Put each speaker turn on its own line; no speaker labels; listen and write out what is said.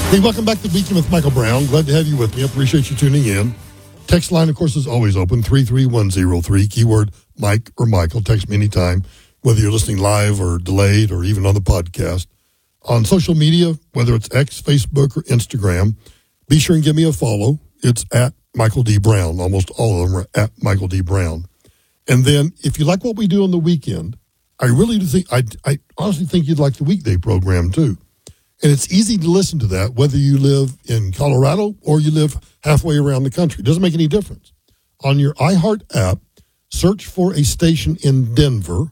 Hey, welcome back to Weekend with Michael Brown. Glad to have you with me. I appreciate you tuning in. Text line, of course, is always open, 33103, keyword Mike or Michael. Text me anytime, whether you're listening live or delayed or even on the podcast. On social media, whether it's X, Facebook, or Instagram, be sure and give me a follow. It's at Michael D. Brown. Almost all of them are at Michael D. Brown. And then if you like what we do on the weekend, I really do think, I honestly think you'd like the weekday program too. And it's easy to listen to that, whether you live in Colorado or you live halfway around the country. It doesn't make any difference. On your iHeart app, search for a station in Denver